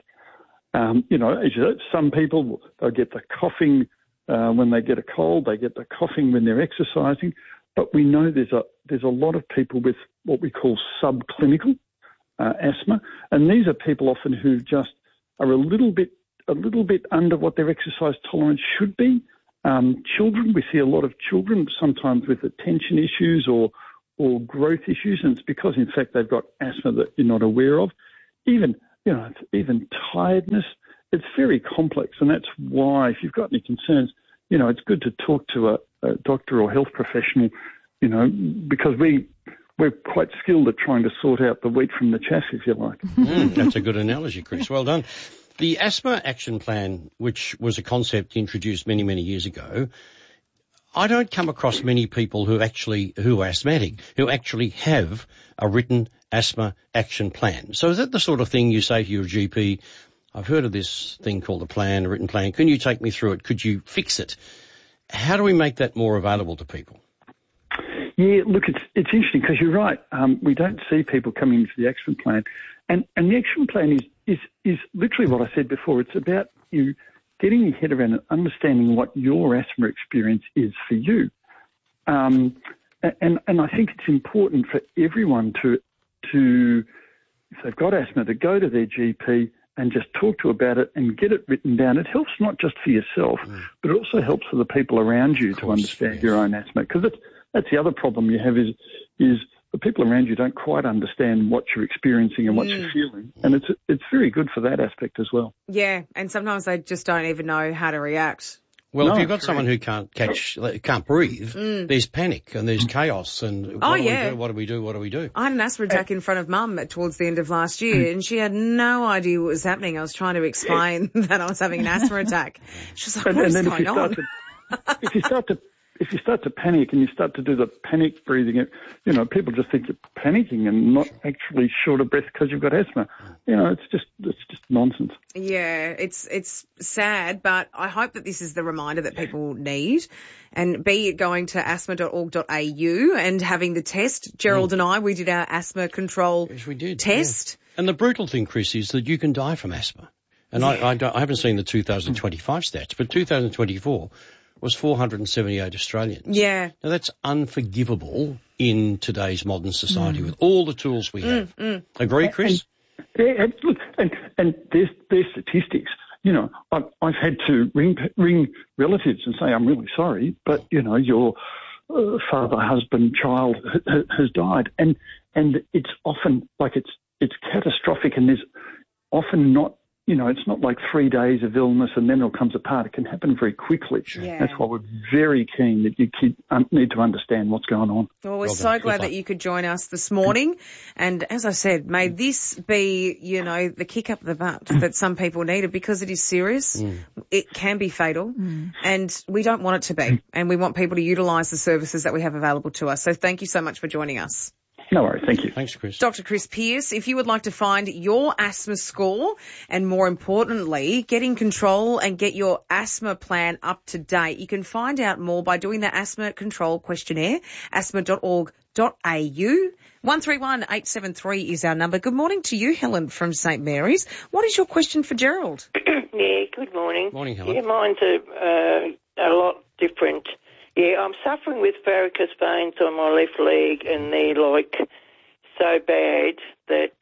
Some people, they'll get the coughing when they get a cold, they get the coughing when they're exercising, but we know there's a lot of people with what we call subclinical asthma, and these are people often who just are a little bit under what their exercise tolerance should be. Children, we see a lot of children sometimes with attention issues or growth issues, and it's because in fact they've got asthma that you're not aware of. Even tiredness, it's very complex, and that's why if you've got any concerns, it's good to talk to a doctor or health professional, because we're quite skilled at trying to sort out the wheat from the chaff, if you like. That's a good analogy, Chris. Well done. The Asthma Action Plan, which was a concept introduced many, many years ago, I don't come across many people who are asthmatic, who actually have a written asthma action plan. So is that the sort of thing you say to your GP, I've heard of this thing called a written plan. Can you take me through it? Could you fix it? How do we make that more available to people? Yeah, look, it's interesting because you're right. We don't see people coming into the action plan. And the action plan is literally what I said before. It's about you getting your head around and understanding what your asthma experience is for you. And I think it's important for everyone to, if they've got asthma, to go to their GP and just talk to about it and get it written down. It helps not just for yourself, but it also helps for the people around you to understand your own asthma. Because that's the other problem you have is the people around you don't quite understand what you're experiencing and what you're feeling. And it's very good for that aspect as well. Yeah, and sometimes they just don't even know how to react. Well, if you've got someone who can't breathe, there's panic and there's chaos and what do we do? I had an asthma attack in front of Mum towards the end of last year, and she had no idea what was happening. I was trying to explain that I was having an asthma attack. She was like, what is going on? If you start to panic and you start to do the panic breathing, people just think you're panicking and not actually short of breath because you've got asthma. It's just nonsense. Yeah, it's sad, but I hope that this is the reminder that people need. And be it going to asthma.org.au and having the test. Gerald and I, we did our asthma control test. Yeah. And the brutal thing, Chris, is that you can die from asthma. And I haven't seen the 2025 stats, but 2024 was 478 Australians. Yeah. Now that's unforgivable in today's modern society with all the tools we have. Agree, Chris? And there's statistics. I've had to ring relatives and say, I'm really sorry, but, your father, husband, child has died. And it's often like it's catastrophic, and there's often not, it's not like 3 days of illness and then it all comes apart. It can happen very quickly. Yeah. That's why we're very keen that you need to understand what's going on. Well, we're so glad that you could join us this morning. And as I said, may this be, the kick up the butt that some people needed, because it is serious. It can be fatal and we don't want it to be. And we want people to utilise the services that we have available to us. So thank you so much for joining us. No worries. Thank you. Thanks, Chris. Dr. Chris Pearce, if you would like to find your asthma score and, more importantly, get in control and get your asthma plan up to date, you can find out more by doing the Asthma Control Questionnaire, asthma.org.au. 131873 is our number. Good morning to you, Helen from St Mary's. What is your question for Gerald? Yeah, good morning. Morning, Helen. Yeah, mine's a lot different. Yeah, I'm suffering with varicose veins on my left leg, and they're so bad that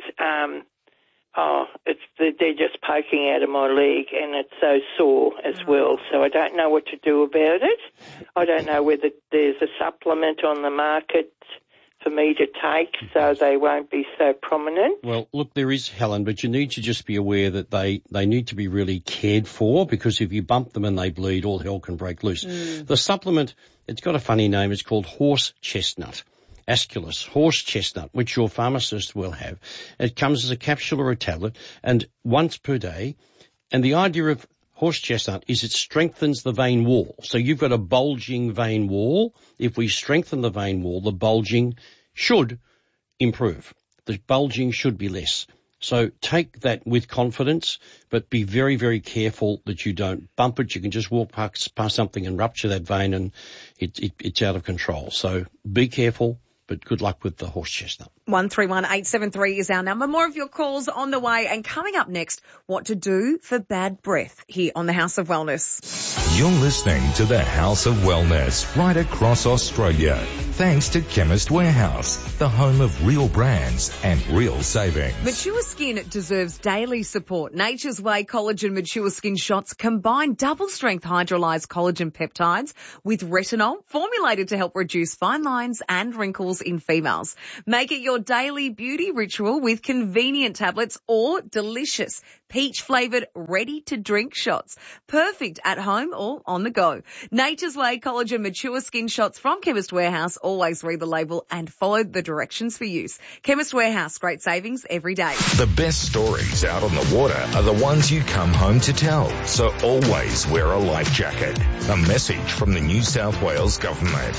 they're just poking out of my leg, and it's so sore as well. So I don't know what to do about it. I don't know whether there's a supplement on the market for me to take so they won't be so prominent. Well, look, there is, Helen, but you need to just be aware that they need to be really cared for, because if you bump them and they bleed, all hell can break loose. The supplement, it's got a funny name. It's called horse chestnut, Asculus, horse chestnut, which your pharmacist will have. It comes as a capsule or a tablet, and once per day. And the idea of horse chestnut is it strengthens the vein wall. So you've got a bulging vein wall. If we strengthen the vein wall, the bulging should improve. The bulging should be less. So take that with confidence, but be very, very careful that you don't bump it. You can just walk past something and rupture that vein, and it's out of control. So be careful, but good luck with the horse chestnut. 131873 is our number. More of your calls on the way. And coming up next, what to do for bad breath here on the House of Wellness. You're listening to the House of Wellness right across Australia. Thanks to Chemist Warehouse, the home of real brands and real savings. Mature skin deserves daily support. Nature's Way Collagen Mature Skin Shots combine double-strength hydrolyzed collagen peptides with retinol, formulated to help reduce fine lines and wrinkles in females. Make it your daily beauty ritual with convenient tablets or delicious peach-flavoured ready-to-drink shots. Perfect at home or on the go. Nature's Way Collagen Mature Skin Shots from Chemist Warehouse. Always read the label and follow the directions for use. Chemist Warehouse, great savings every day. The best stories out on the water are the ones you come home to tell. So always wear a life jacket. A message from the New South Wales Government.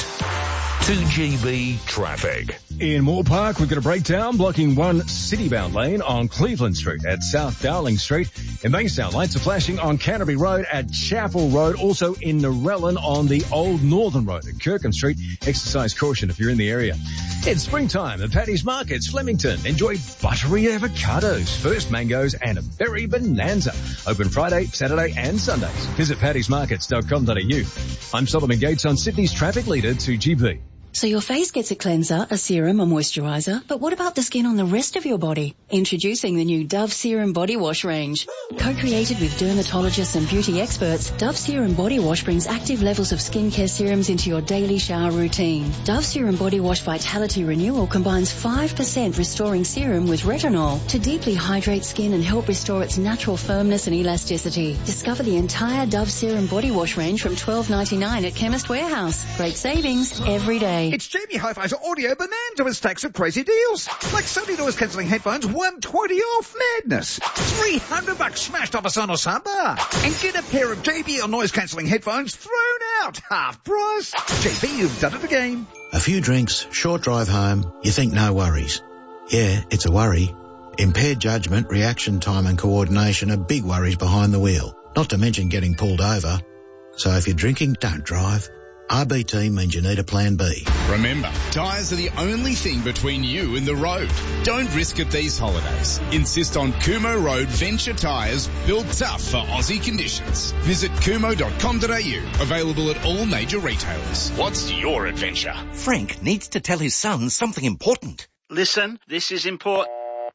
2GB traffic. In Moore Park, we've got a breakdown blocking one city-bound lane on Cleveland Street at South Dowling Street. In Bankstown, lights are flashing on Canterbury Road at Chapel Road. Also in Narellan on the Old Northern Road at Kirkham Street. Exercise caution if you're in the area. It's springtime at Paddy's Markets, Flemington. Enjoy buttery avocados, first mangoes and a berry bonanza. Open Friday, Saturday and Sundays. Visit paddysmarkets.com.au. I'm Solomon Gates on Sydney's traffic leader 2GB. So your face gets a cleanser, a serum, a moisturiser, but what about the skin on the rest of your body? Introducing the new Dove Serum Body Wash range. Co-created with dermatologists and beauty experts, Dove Serum Body Wash brings active levels of skincare serums into your daily shower routine. Dove Serum Body Wash Vitality Renewal combines 5% restoring serum with retinol to deeply hydrate skin and help restore its natural firmness and elasticity. Discover the entire Dove Serum Body Wash range from $12.99 at Chemist Warehouse. Great savings every day. It's Jamie Hi-Fi's Audio Bonanza with stacks of crazy deals. Like Sony noise cancelling headphones, $120 off. Madness. $300 smashed off a Sonos soundbar. And get a pair of JBL noise cancelling headphones thrown out. Half price. JB, you've done it again. A few drinks, short drive home, you think no worries. Yeah, it's a worry. Impaired judgment, reaction time and coordination are big worries behind the wheel. Not to mention getting pulled over. So if you're drinking, don't drive. RBT means you need a plan B. Remember, tyres are the only thing between you and the road. Don't risk it these holidays. Insist on Kumo Road Venture tyres, built tough for Aussie conditions. Visit kumo.com.au, available at all major retailers. What's your adventure? Frank needs to tell his son something important. Listen, this is important.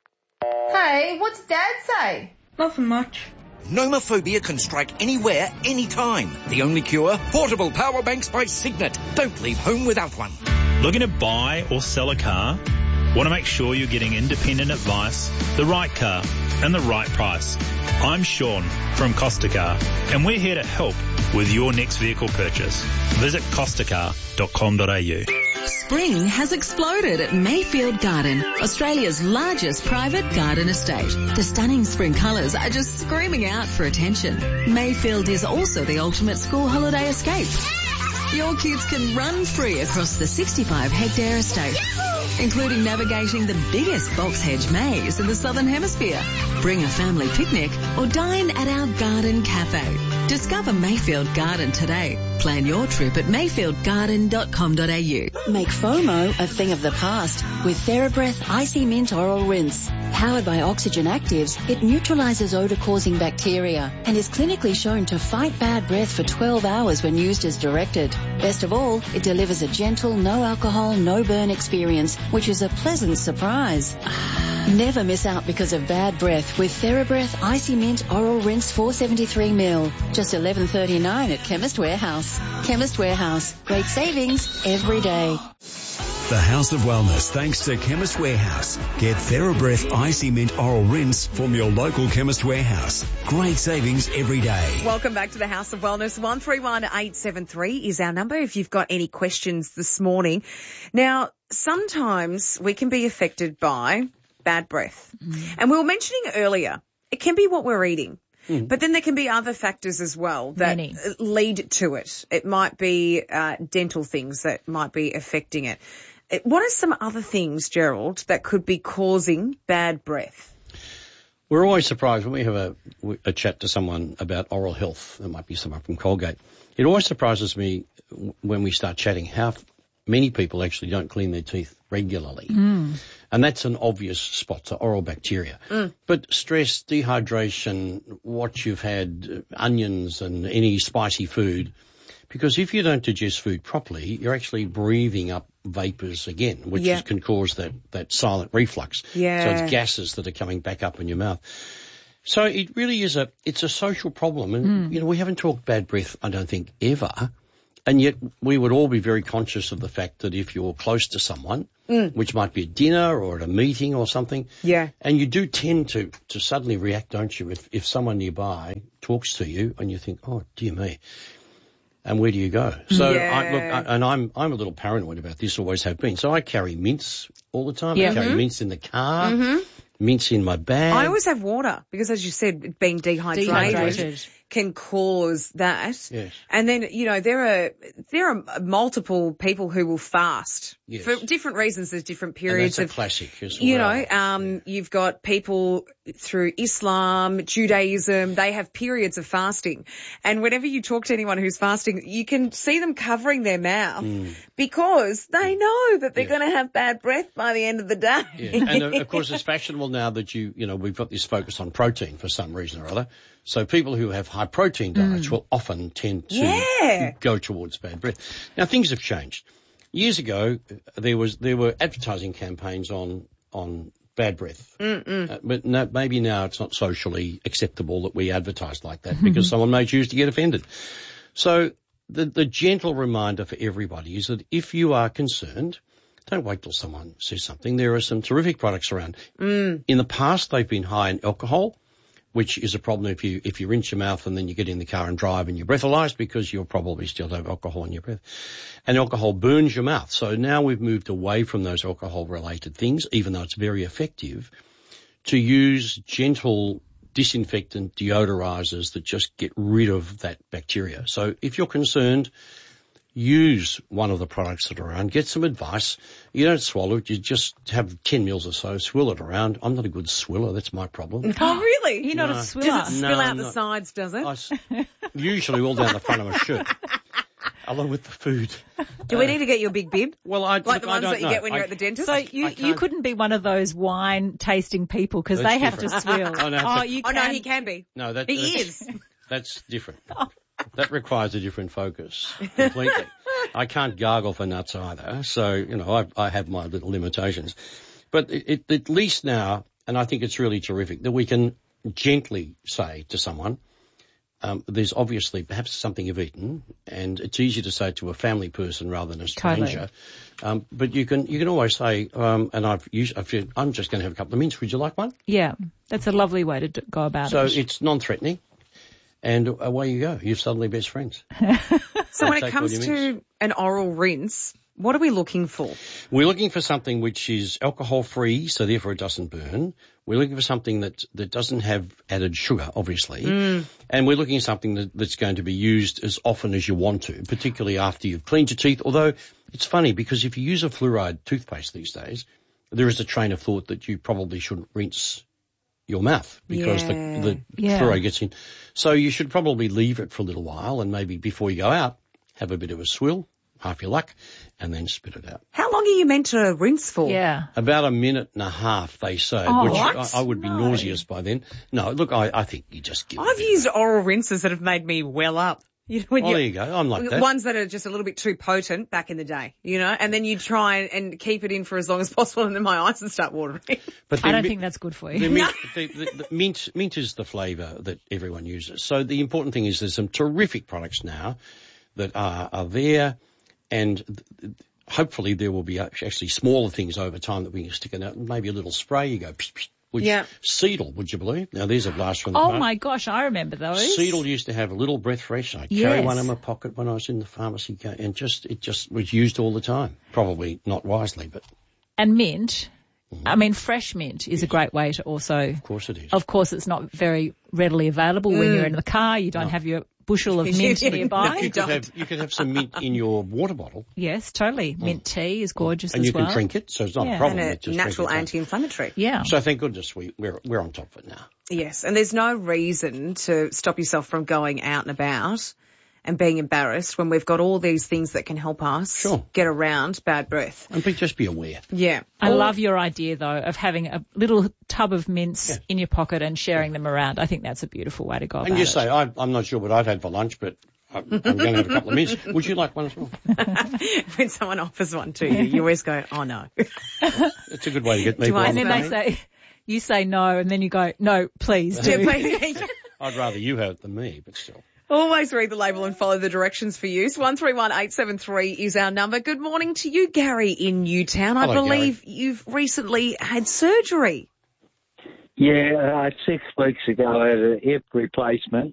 Hey, what's Dad say? Nothing much. Nomophobia can strike anywhere, anytime. The only cure? Portable power banks by Signet. Don't leave home without one. Looking to buy or sell a car? Want to make sure you're getting independent advice, the right car, and the right price. I'm Sean from Costa Car, and we're here to help with your next vehicle purchase. Visit costacar.com.au. Spring has exploded at Mayfield Garden, Australia's largest private garden estate. The stunning spring colours are just screaming out for attention. Mayfield is also the ultimate school holiday escape. Your kids can run free across the 65-hectare estate, including navigating the biggest box hedge maze in the Southern Hemisphere. Bring a family picnic or dine at our garden cafe. Discover Mayfield Garden today. Plan your trip at mayfieldgarden.com.au. Make FOMO a thing of the past with TheraBreath Icy Mint Oral Rinse. Powered by Oxygen Actives, it neutralizes odor-causing bacteria and is clinically shown to fight bad breath for 12 hours when used as directed. Best of all, it delivers a gentle, no-alcohol, no-burn experience, which is a pleasant surprise. Never miss out because of bad breath with TheraBreath Icy Mint Oral Rinse 473ml. Just $11.39 at Chemist Warehouse. Chemist Warehouse. Great savings every day. The House of Wellness, thanks to Chemist Warehouse. Get TheraBreath Icy Mint Oral Rinse from your local Chemist Warehouse. Great savings every day. Welcome back to the House of Wellness. 131873 is our number if you've got any questions this morning. Now, sometimes we can be affected by bad breath. And we were mentioning earlier, it can be what we're eating. But then there can be other factors as well that lead to it. It might be dental things that might be affecting it. What are some other things, Gerald, that could be causing bad breath? We're always surprised when we have a chat to someone about oral health. There might be someone from Colgate. It always surprises me when we start chatting how many people actually don't clean their teeth regularly. And that's an obvious spot to oral bacteria. But stress, dehydration, what you've had, onions and any spicy food, because if you don't digest food properly, you're actually breathing up vapours again, which can cause that silent reflux. So it's gases that are coming back up in your mouth. So it really is it's a social problem. And, we haven't talked bad breath, I don't think, ever. And yet we would all be very conscious of the fact that if you're close to someone, which might be at dinner or at a meeting or something, and you do tend to suddenly react, don't you, if someone nearby talks to you and you think, oh, dear me. And where do you go? So I'm a little paranoid about this, always have been. So I carry mints all the time. I carry mints in the car, mints in my bag. I always have water because, as you said, being dehydrated can cause that. Yes. And then, there are multiple people who will fast for different reasons. There's different periods and that's a classic as well. You've got people through Islam, Judaism, they have periods of fasting. And whenever you talk to anyone who's fasting, you can see them covering their mouth because they know that they're going to have bad breath by the end of the day. Yeah. And of course it's fashionable now that we've got this focus on protein for some reason or other. So people who have high protein diets will often tend to go towards bad breath. Now things have changed. Years ago, there were advertising campaigns on bad breath. But no, maybe now it's not socially acceptable that we advertise like that because someone may choose to get offended. So the gentle reminder for everybody is that if you are concerned, don't wait till someone says something. There are some terrific products around. In the past, they've been high in alcohol, which is a problem if you rinse your mouth and then you get in the car and drive and you're breathalyzed because you'll probably still have alcohol in your breath. And alcohol burns your mouth. So now we've moved away from those alcohol-related things, even though it's very effective, to use gentle disinfectant deodorizers that just get rid of that bacteria. So if you're concerned, use one of the products that are around. Get some advice. You don't swallow it. You just have 10 mils or so. Swill it around. I'm not a good swiller. That's my problem. Oh, really? You're not a swiller? Does it spill out the sides, does it? Usually all down the front of my shirt. Along with the food. Do we need to get you a big bib? Well, like the ones that you get when you're at the dentist? So you couldn't be one of those wine tasting people because they have to swill. You can. No, he can be. No, he is. That's different. That requires a different focus completely. I can't gargle for nuts either, so, I have my little limitations. But at least now, and I think it's really terrific, that we can gently say to someone, there's obviously perhaps something you've eaten, and it's easier to say to a family person rather than a stranger. Totally. But you can always say, and I'm just going to have a couple of mints. Would you like one? Yeah, that's a lovely way to go about it. So it's non-threatening. And away you go. You're suddenly best friends. So when it comes to an oral rinse, what are we looking for? We're looking for something which is alcohol-free, so therefore it doesn't burn. We're looking for something that doesn't have added sugar, obviously. And we're looking at something that's going to be used as often as you want to, particularly after you've cleaned your teeth. Although it's funny because if you use a fluoride toothpaste these days, there is a train of thought that you probably shouldn't rinse your mouth because the fluoride gets in. So you should probably leave it for a little while and maybe before you go out, have a bit of a swill, half your luck, and then spit it out. How long are you meant to rinse for? Yeah. About a minute and a half, they say, which I would be nauseous by then. No, look, I think you just give it. I've used oral rinses that have made me well up. There you go. I'm like that. Ones that are just a little bit too potent back in the day, and then you try and keep it in for as long as possible and then my eyes will start watering. But I don't think that's good for you. The mint is the flavour that everyone uses. So the important thing is there's some terrific products now that are there, and hopefully there will be actually smaller things over time that we can stick in. Maybe a little spray, you go psh, psh, Seedle, would you believe? Now, there's a blast from the past. Oh, my gosh, I remember those. Seedle used to have a little breath fresh. I'd carry one in my pocket when I was in the pharmacy, and it just was used all the time. Probably not wisely, but... And mint, I mean, fresh mint is a great way to also... Of course it is. Of course, it's not very readily available when you're in the car. You don't have your bushel of mint nearby. You could have some mint in your water bottle. Yes, totally. Mint tea is gorgeous and as well. And you can drink it, so it's not a problem. And a natural anti-inflammatory. Yeah. So thank goodness we're on top of it now. Yes, and there's no reason to stop yourself from going out and about and being embarrassed when we've got all these things that can help us get around bad breath. And just be aware. Yeah. I love your idea, though, of having a little tub of mints in your pocket and sharing them around. I think that's a beautiful way to go about it. And you say, I'm not sure what I've had for lunch, but I'm going to have a couple of mints. Would you like one as well? When someone offers one to you, you always go, oh, no. It's a good way to get people And then they say, you say no, and then you go, no, please do. Yeah, please. I'd rather you have it than me, but still. Always read the label and follow the directions for use. 131873 is our number. Good morning to you, Gary, in Newtown. I believe you've recently had surgery. Yeah, 6 weeks ago I had a hip replacement.